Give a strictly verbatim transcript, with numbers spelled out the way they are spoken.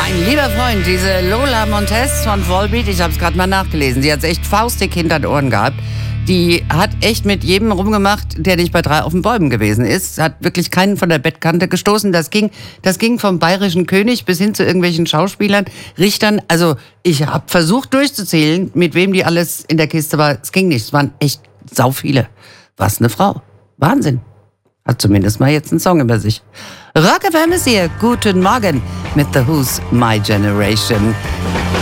Mein lieber Freund, diese Lola Montez von Volbeat, ich habe es gerade mal nachgelesen, sie hat es echt faustig hinter den Ohren gehabt. Die hat echt mit jedem rumgemacht, der nicht bei drei auf den Bäumen gewesen ist. Hat wirklich keinen von der Bettkante gestoßen. Das ging, das ging vom bayerischen König bis hin zu irgendwelchen Schauspielern, Richtern. Also ich habe versucht durchzuzählen, mit wem die alles in der Kiste war. Es ging nicht, es waren echt sau viele. Was eine Frau. Wahnsinn. Hat zumindest mal jetzt einen Song über sich. Rock F M ist hier. Guten Morgen mit The Who's My Generation.